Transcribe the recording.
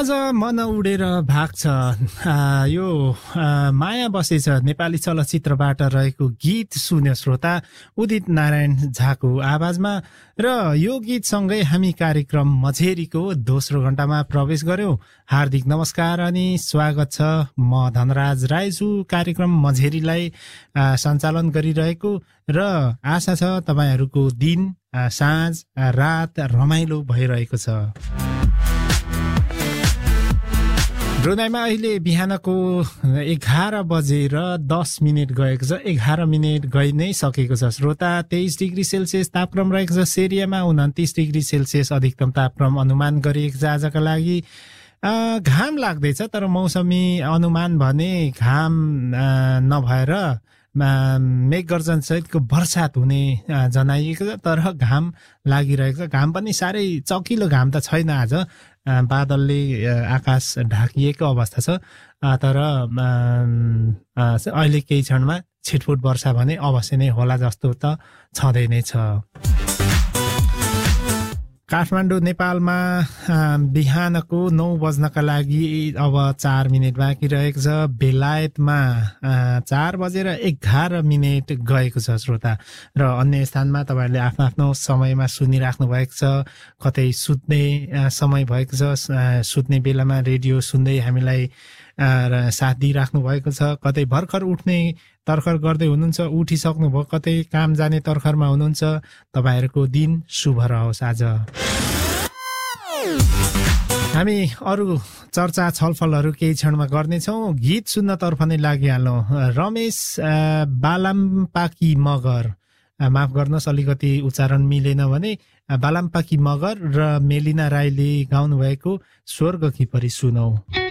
आज मन उडेर भाग्छ यो माया बसेछ नेपाली चलचित्रबाट रहेको गीत सुन्यो श्रोता उदित नारायण झाको आवाजमा र यो गीतसँगै हामी कार्यक्रम मझेरीको दोस्रो घण्टामा प्रवेश गर्यौं। हार्दिक नमस्कार अनि स्वागत छ। म धनराज राई छु, कार्यक्रम मझेरीलाई सञ्चालन गरिरहेको र आशा छ तपाईहरुको दिन साँझ रात रमाइलो भइरहेको छ। ब्रुनाईमा अहिले बिहानको 11 बजेर 10 मिनेट गएको छ। 11 मिनेट गइ नै सकेको छ श्रोता। 23 डिग्री सेल्सियस तापक्रम रहेको छ। सेरियामा 29 डिग्री सेल्सियस अधिकतम तापक्रम अनुमान गरिएको छ आजका लागि। घाम लाग्दैछ तर मौसमी अनुमान भने घाम नभएर मेघगर्जन सहितको वर्षात हुने जनाइएको छ, तर घाम लागिरहेको छ। घाम पनि साह्रै चकिलो घाम त छैन आज, बादलले आकाश ढाकिएको अवस्था छ, तर अहिले केही क्षणमा छिटफुट वर्षा भने अवश्य नै होला जस्तो त छँदै नै छ। काठमाडौँ नेपालमा बिहानको 9 बज्नका लागि अब 4 मिनेट बाँकी रहेको छ। बेलायतमा 4 बजेर 11 मिनेट गएको छ श्रोता। र अन्य स्थानमा तपाईहरुले आफ्नो आफ्नो समयमा सुनिराख्नु भएको छ। कतै सुत्ने समय भएको छ, सुत्ने बेलामा रेडियो सुन्दै हामीलाई साथ दिइराख्नु भएको छ। कतै भर्खर उठ्ने तर्खर गर्दै हुनुहुन्छ, उठिसक्नु भयो, कतै काम जाने तर्खरमा हुनुहुन्छ, तपाईहरुको दिन शुभ रहोस्। आज हामी अरु चर्चा छलफलहरु केही क्षणमा गर्नेछौं। गीत सुन्नतर्फ नै लागिहालौं। रमेश बालाम्पाकी मगर, माफ गर्नुहोस् अलिकति उच्चारण मिलेन भने, बालाम्पाकी मगर र मेलिना राईले गाउनु भएको स्वर्ग की परी सुनौ।